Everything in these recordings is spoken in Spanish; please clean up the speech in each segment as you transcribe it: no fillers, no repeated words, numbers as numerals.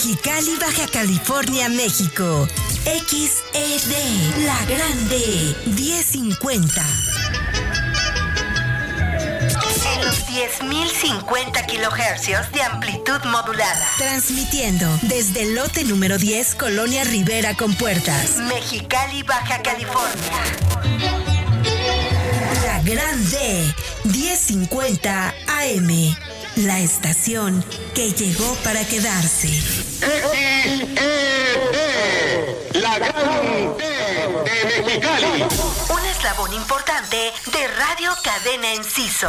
Mexicali, Baja California, México. XED, La Grande, 1050. En los 10.050 kilohercios de amplitud modulada. Transmitiendo desde el lote número 10, Colonia Rivera con Puertas. Mexicali, Baja California. La Grande, 1050 AM. La estación que llegó para quedarse. La Grande de Mexicali. Un eslabón importante de Radio Cadena Enciso.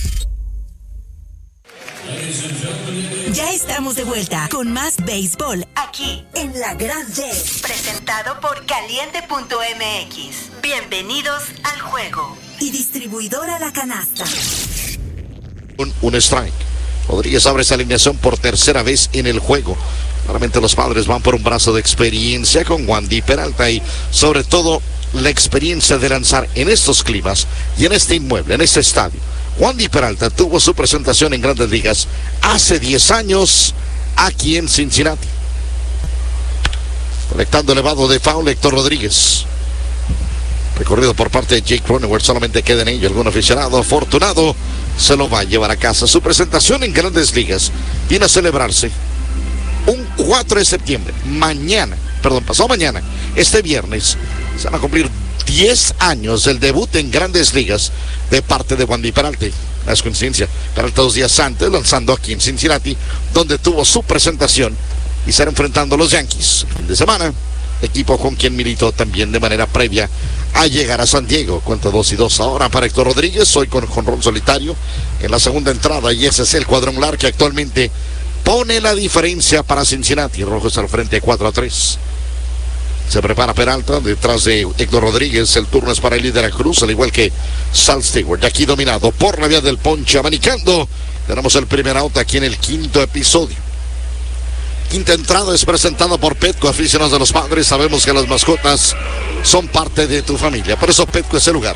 Ya estamos de vuelta con más béisbol aquí en La Grande. Presentado por Caliente.mx. Bienvenidos al juego. Y distribuidora La Canasta. Un strike. Rodríguez abre esa alineación por tercera vez en el juego. Claramente los Padres van por un brazo de experiencia con Wandy Peralta y sobre todo la experiencia de lanzar en estos climas y en este inmueble, en este estadio. Wandy Peralta tuvo su presentación en Grandes Ligas hace 10 años aquí en Cincinnati. Conectando elevado de foul, Héctor Rodríguez. Recorrido por parte de Jake Cronenworth, solamente queda en ello. Algún aficionado afortunado se lo va a llevar a casa. Su presentación en Grandes Ligas viene a celebrarse un 4 de septiembre. Pasado mañana, este viernes, se van a cumplir 10 años del debut en Grandes Ligas de parte de Wandy Peralta. No es coincidencia. Peralta 2 días antes, lanzando aquí en Cincinnati, donde tuvo su presentación y será enfrentando a los Yankees el fin de semana. Equipo con quien militó también de manera previa a llegar a San Diego. Cuenta 2-2 ahora para Héctor Rodríguez, hoy con jonrón solitario en la segunda entrada, y ese es el cuadrangular que actualmente pone la diferencia para Cincinnati. Rojos al frente 4-3. Se prepara Peralta detrás de Héctor Rodríguez. El turno es para el líder de la Cruz, al igual que Sal Stewart. Aquí dominado por la vía del ponche, abanicando. Tenemos el primer out aquí en el quinto episodio. Quinta entrada es presentada por Petco. Aficionados de los Padres, sabemos que las mascotas son parte de tu familia. Por eso Petco es el lugar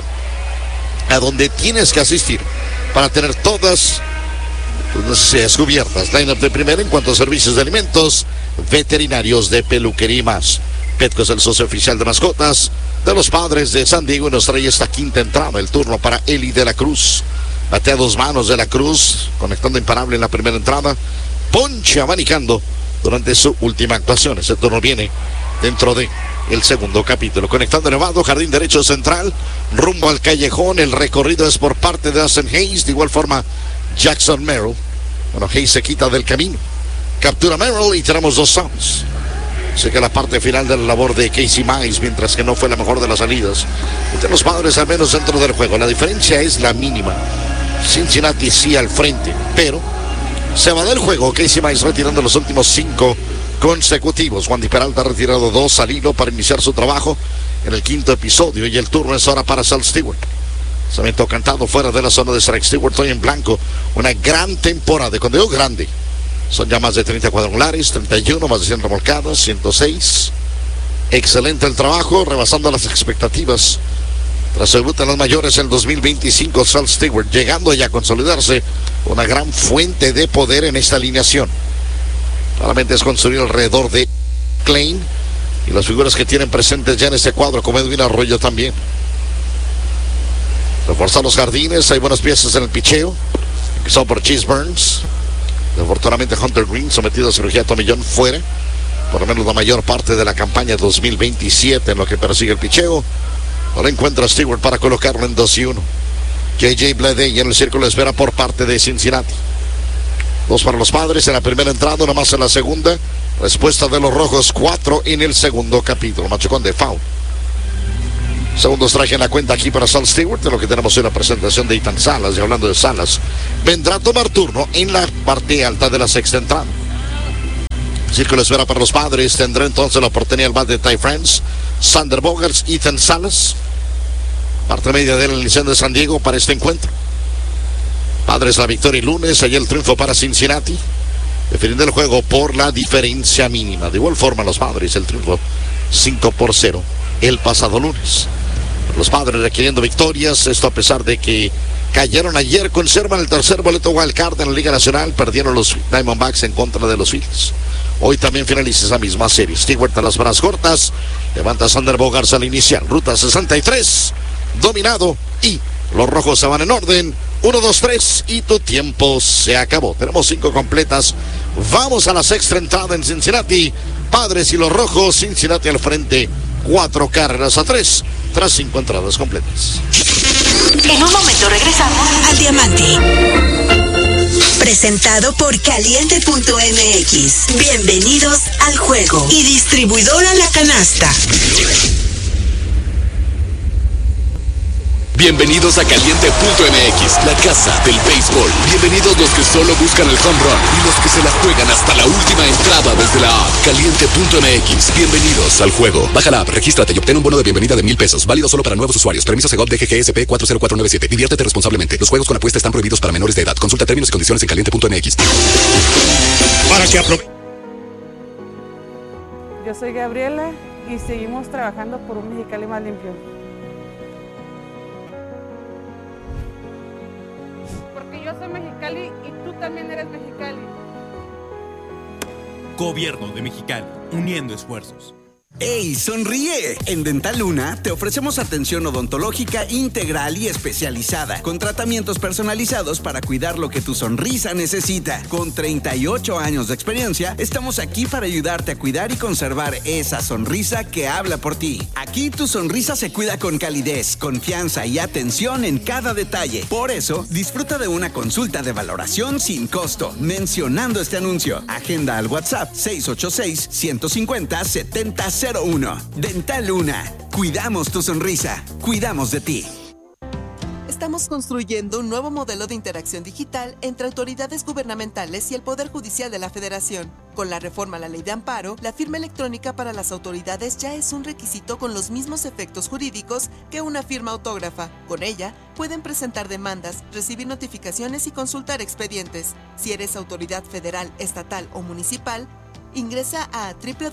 a donde tienes que asistir para tener todas tus necesidades cubiertas. Line-up de primera en cuanto a servicios de alimentos, veterinarios, de peluquería y más. Petco es el socio oficial de mascotas de los Padres de San Diego y nos trae esta quinta entrada. El turno para Eli de la Cruz. Batea a 2 manos de la Cruz, conectando imparable en la primera entrada. Ponche abanicando durante su última actuación. Ese turno viene dentro de el segundo capítulo. Conectando elevado, jardín derecho central, rumbo al callejón. El recorrido es por parte de Austin Hayes. De igual forma, Jackson Merrill. Bueno, Hayes se quita del camino. Captura Merrill y tenemos 2 outs. Sé que la parte final de la labor de Casey Mize, mientras que no fue la mejor de las salidas. Entre los Padres, al menos dentro del juego. La diferencia es la mínima. Cincinnati sí al frente, pero se va del juego. Casey Mize retirando los últimos 5 consecutivos. Wandy Peralta ha retirado 2 al hilo para iniciar su trabajo en el quinto episodio. Y el turno es ahora para Sal Stewart. Lanzamiento cantado fuera de la zona de strike. Stewart hoy en blanco. Una gran temporada. Cuando digo grande, son ya más de 30 cuadrangulares, 31, más de 100 remolcadas, 106. Excelente el trabajo, rebasando las expectativas. Tras su debut en las mayores en 2025, Sal Stewart llegando ya a consolidarse una gran fuente de poder en esta alineación. Claramente es construir alrededor de Klein y las figuras que tienen presentes ya en este cuadro, como Edwin Arroyo también. Reforzar los jardines, hay buenas piezas en el picheo, empezado por Chase Burns. Desafortunadamente Hunter Green, sometido a cirugía de tomillón, fuera por lo menos la mayor parte de la campaña 2027 en lo que persigue el picheo. Ahora encuentra a Stewart para colocarlo en 2-1. J.J. Bleday en el círculo de espera por parte de Cincinnati. 2 para los Padres en la primera entrada, 1 más en la segunda. Respuesta de los Rojos, 4 en el segundo capítulo. Machucón de foul. Segundo strike en la cuenta aquí para Sal Stewart, de lo que tenemos hoy la presentación de Ethan Salas. Y hablando de Salas, vendrá a tomar turno en la parte alta de la sexta entrada. Círculo de espera para los Padres. Tendrá entonces la oportunidad el bat de Ty France, Sander Bogaerts, Ethan Salas. Parte media de la licencia de San Diego para este encuentro. Padres la victoria el lunes, allá el triunfo para Cincinnati, definiendo el juego por la diferencia mínima. De igual forma los Padres el triunfo 5-0 el pasado lunes. Los Padres requiriendo victorias, esto a pesar de que cayeron ayer, conservan el tercer boleto wild card en la Liga Nacional, perdieron los Diamondbacks en contra de los Phillies. Hoy también finaliza esa misma serie. Stewart a las varas cortas. Levanta Sander Bogaerts al inicial. Ruta 63. Dominado. Y los rojos se van en orden. 1, 2, 3. Y tu tiempo se acabó. Tenemos 5 completas. Vamos a la sexta entrada en Cincinnati. Padres y los rojos. Cincinnati al frente. 4 carreras a 3. Tras 5 entradas completas. En un momento regresamos al Diamante. Presentado por Caliente.mx. Bienvenidos al juego. Y distribuidora La Canasta. Bienvenidos a Caliente.mx, la casa del béisbol. Bienvenidos los que solo buscan el home run y los que se la juegan hasta la última entrada desde la app. Caliente.mx, bienvenidos al juego. Baja la app, regístrate y obtén un bono de bienvenida de $1,000. Válido solo para nuevos usuarios. Permiso Segov DGGSP 40497. Diviértete responsablemente. Los juegos con apuesta están prohibidos para menores de edad. Consulta términos y condiciones en Caliente.mx. Yo soy Gabriela y seguimos trabajando por un Mexicali más limpio. Yo soy Mexicali y tú también eres Mexicali. Gobierno de Mexicali, uniendo esfuerzos. ¡Ey, sonríe! En Dental Luna te ofrecemos atención odontológica integral y especializada, con tratamientos personalizados para cuidar lo que tu sonrisa necesita. Con 38 años de experiencia, estamos aquí para ayudarte a cuidar y conservar esa sonrisa que habla por ti. Aquí tu sonrisa se cuida con calidez, confianza y atención en cada detalle. Por eso, disfruta de una consulta de valoración sin costo, mencionando este anuncio. Agenda al WhatsApp 686-150-7001. Dental Luna. Cuidamos tu sonrisa. Cuidamos de ti. Estamos construyendo un nuevo modelo de interacción digital entre autoridades gubernamentales y el Poder Judicial de la Federación. Con la reforma a la Ley de Amparo, la firma electrónica para las autoridades ya es un requisito con los mismos efectos jurídicos que una firma autógrafa. Con ella, pueden presentar demandas, recibir notificaciones y consultar expedientes. Si eres autoridad federal, estatal o municipal, ingresa a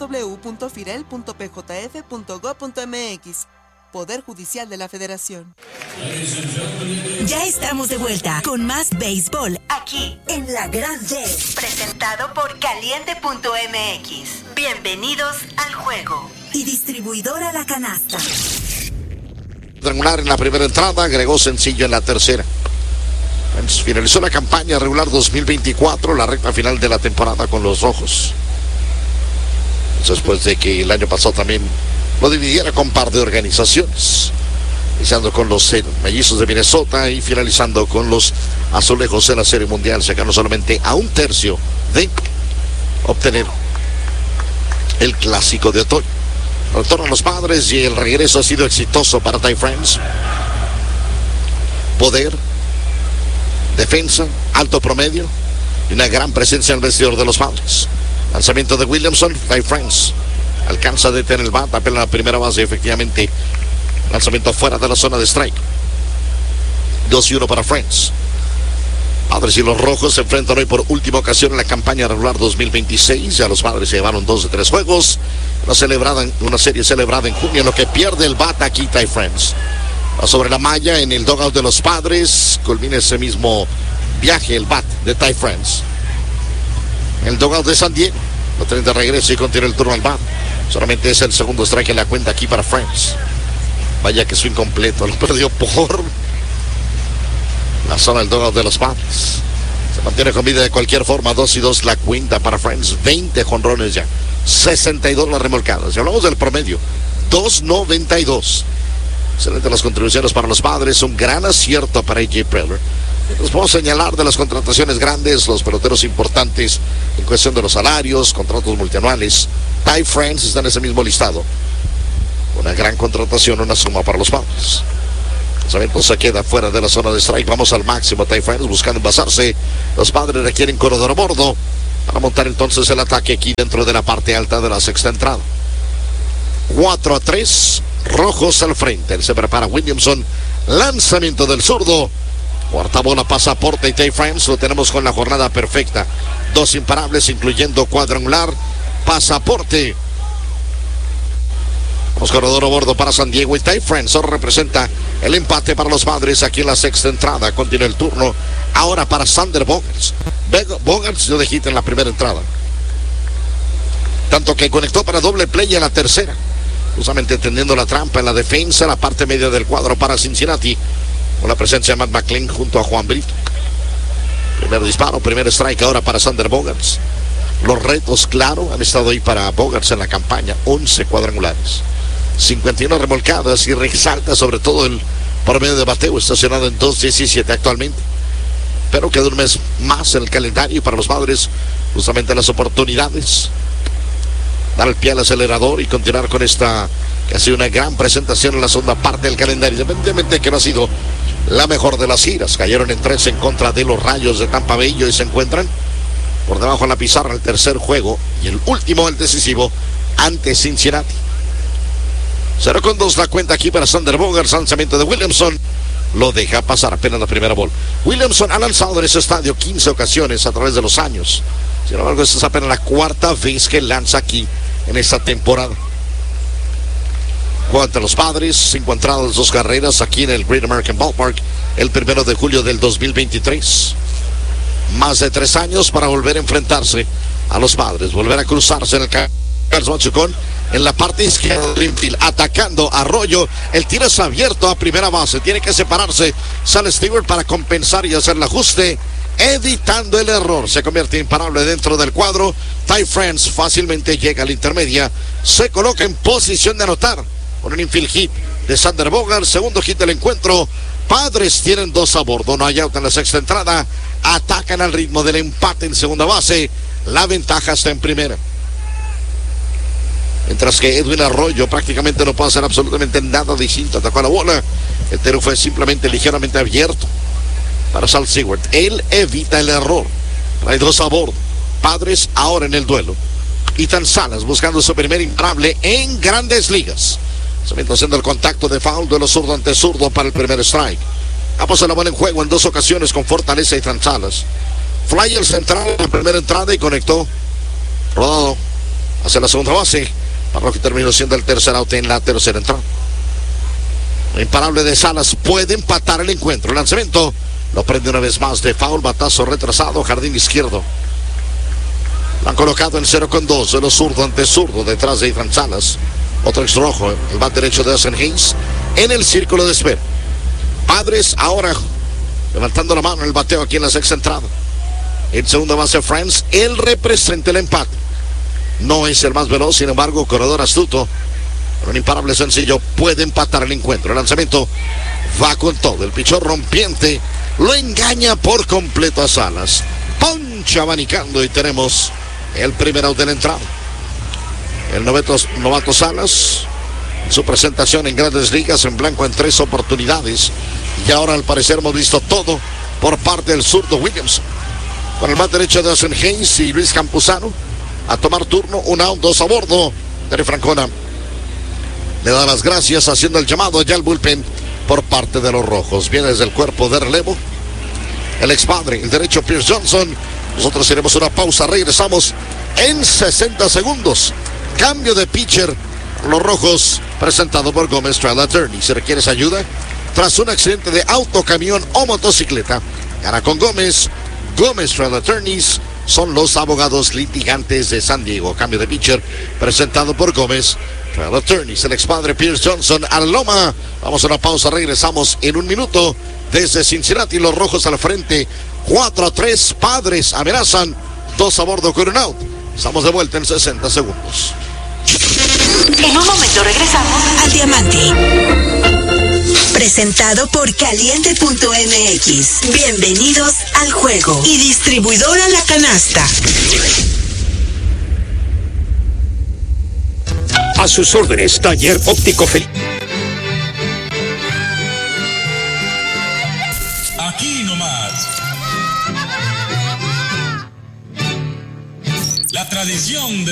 www.firel.pjf.gov.mx. Poder Judicial de la Federación. Ya estamos de vuelta con más béisbol aquí en La Gran Jet. Presentado por Caliente.mx. Bienvenidos al juego. Y distribuidora La Canasta. Triangular en la primera entrada, agregó sencillo en la tercera. Finalizó la campaña regular 2024, la recta final de la temporada con los rojos. Después de que el año pasado también lo dividiera con un par de organizaciones, iniciando con los mellizos de Minnesota y finalizando con los azulejos en la Serie Mundial, llegando solamente a un tercio de obtener el clásico de otoño. Retorno a los Padres y el regreso ha sido exitoso para Ty France. Poder, defensa, alto promedio y una gran presencia en el vestidor de los Padres. Lanzamiento de Williamson, Ty France alcanza a detener el bat, apela a la primera base, efectivamente lanzamiento fuera de la zona de strike. 2-1 para France. Padres y los rojos se enfrentan hoy por última ocasión en la campaña regular 2026. Ya los Padres se llevaron 2 de 3 juegos. Una serie celebrada en junio, en lo que pierde el bat aquí Ty France. Va sobre la malla en el dugout de los Padres. Culmina ese mismo viaje el bat de Ty France. El dugout de San Diego. Lo tienen de regreso y continúa el turno al bat. Solamente es el segundo strike en la cuenta aquí para France. Vaya que swing completo. Lo perdió por la zona del dugout de los Padres. Se mantiene con vida de cualquier forma. 2-2 la cuenta para France. 20 jonrones ya. 62 las remolcadas. Si hablamos del promedio, 2.92. Excelente las contribuciones para los Padres. Un gran acierto para A.J. Preller. Nos podemos señalar de las contrataciones grandes, los peloteros importantes en cuestión de los salarios, contratos multianuales. Ty France está en ese mismo listado. Una gran contratación, una suma para los Padres. El se queda fuera de la zona de strike. Vamos al máximo. Ty France buscando envasarse. Los Padres requieren corredor a bordo para montar entonces el ataque aquí dentro de la parte alta de la sexta entrada. 4-3. Rojos al frente. Él se prepara Williamson. Lanzamiento del zurdo. Cuarta bola, pasaporte y Ty France lo tenemos con la jornada perfecta. 2 imparables, incluyendo cuadrangular, pasaporte. Vamos corredor a bordo para San Diego y Ty France ahora representa el empate para los Padres aquí en la sexta entrada. Continúa el turno ahora para Sander Bogaerts. Bogaerts dio de hit en la primera entrada. tanto que conectó para doble play en la tercera, justamente tendiendo la trampa en la defensa, la parte media del cuadro para Cincinnati, con la presencia de Matt McLean junto a Juan Brito. Primer disparo, primer strike ahora para Xander Bogaerts. Los retos, claro, han estado ahí para Bogaerts en la campaña. 11 cuadrangulares, 51 remolcadas, y resalta sobre todo el promedio de bateo, estacionado en 2.17 actualmente. Pero queda un mes más en el calendario para los Padres, justamente las oportunidades, dar el pie al acelerador y continuar con esta que ha sido una gran presentación en la segunda parte del calendario, independientemente de que no ha sido la mejor de las giras. Cayeron en 3 en contra de los Rayos de Tampa Bay y hoy se encuentran por debajo en la pizarra el tercer juego y el último, el decisivo, ante Cincinnati. 0-2 la cuenta aquí para Xander Bogaerts. Lanzamiento de Williamson lo deja pasar, apenas la primera bola. Williamson ha lanzado en ese estadio 15 ocasiones a través de los años. Sin embargo, esta es apenas la cuarta vez que lanza aquí en esta temporada. Juega ante los Padres, 5 entradas, 2 carreras aquí en el Great American Ballpark el 1 de julio del 2023. Más de 3 años para volver a enfrentarse a los Padres, volver a cruzarse en el Carlos Machucón en la parte izquierda del infield, atacando Arroyo. El tiro es abierto a primera base, tiene que separarse. Sale Stewart para compensar y hacer el ajuste, evitando el error. Se convierte imparable dentro del cuadro. Ty France fácilmente llega a la intermedia, se coloca en posición de anotar con un infield hit de Xander Bogaerts. Segundo hit del encuentro. Padres tienen 2 a bordo, no hay out en la sexta entrada. Atacan al ritmo del empate en segunda base. La ventaja está en primera, mientras que Edwin Arroyo prácticamente no puede hacer absolutamente nada distinto. Atacó a la bola, el tiro fue simplemente ligeramente abierto para Sal Stewart. Él evita el error. Trae 2 a bordo. Padres ahora en el duelo. Ethan Salas buscando su primer imparable en Grandes Ligas. Haciendo el contacto de foul, duelo zurdo ante zurdo para el primer strike. Ha puesto la bola en juego en 2 ocasiones con fortaleza Ethan Salas. Flyers central en la primera entrada y conectó rodado hacia la segunda base para lo que terminó siendo el tercer out en la tercera entrada. El imparable de Salas puede empatar el encuentro. El lanzamiento lo prende una vez más de foul, batazo retrasado, jardín izquierdo. Lo han colocado en 0-2, duelo zurdo ante zurdo detrás de Ethan Salas. Otro ex rojo, el bat derecho de Austin Hayes en el círculo de espera. Padres ahora levantando la mano en el bateo aquí en la sexta entrada. En segunda base France, él representa el empate. No es el más veloz, sin embargo, corredor astuto, con un imparable sencillo, puede empatar el encuentro. El lanzamiento va con todo. El pichón rompiente lo engaña por completo a Salas. Poncha abanicando y tenemos el primer out de la entrada. El novato Salas, su presentación en Grandes Ligas en blanco en 3 oportunidades. Y ahora al parecer hemos visto todo por parte del zurdo Williamson. Con el bat derecho de Austin Hayes y Luis Campuzano a tomar turno, 1 out, 2 a bordo. Terry Francona le da las gracias haciendo el llamado ya al bullpen por parte de los rojos. Viene desde el cuerpo de relevo el expadre, el derecho Pierce Johnson. Nosotros haremos una pausa, regresamos en 60 segundos. Cambio de pitcher, los rojos, presentado por Gómez Trail Attorney. Si requieres ayuda tras un accidente de auto, camión o motocicleta, gana con Gómez. Gómez Trail Attorneys son los abogados litigantes de San Diego. Cambio de pitcher, presentado por Gómez Trail Attorneys. El expadre Pierce Johnson a la loma. Vamos a una pausa, regresamos en un minuto. Desde Cincinnati, los rojos al frente, 4-3. Padres amenazan, 2 a bordo con un out. Estamos de vuelta en 60 segundos. En un momento regresamos al Diamante. Presentado por Caliente.mx. Bienvenidos al juego. Y distribuidora La Canasta. A sus órdenes, Taller Óptico Feliz. Aquí nomás. La tradición de